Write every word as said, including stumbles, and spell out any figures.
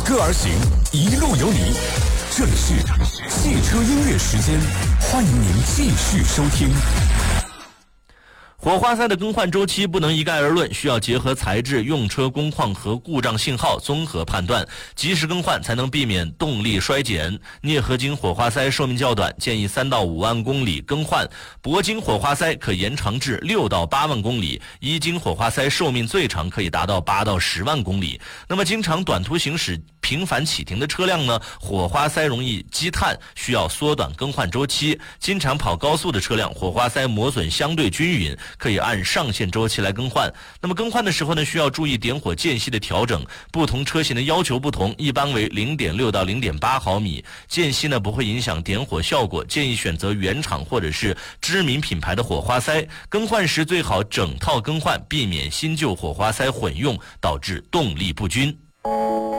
歌而行，一路有你。这里是汽车音乐时间，欢迎您继续收听。 火花塞的更换周期不能一概而论，需要结合材质、用车工况和故障信号综合判断，及时更换才能避免动力衰减。镍合金火花塞寿命较短，建议三到五万公里更换；铂金火花塞可延长至六到八万公里；一金火花塞寿命最长可以达到八到十万公里。那么经常短途行驶、频繁启停的车辆呢，火花塞容易积碳，需要缩短更换周期。经常跑高速的车辆，火花塞磨损相对均匀，可以按上限周期来更换。那么更换的时候呢，需要注意点火间隙的调整，不同车型的要求不同，一般为 零点六到零点八毫米，间隙呢不会影响点火效果，建议选择原厂或者是知名品牌的火花塞。更换时最好整套更换，避免新旧火花塞混用导致动力不均。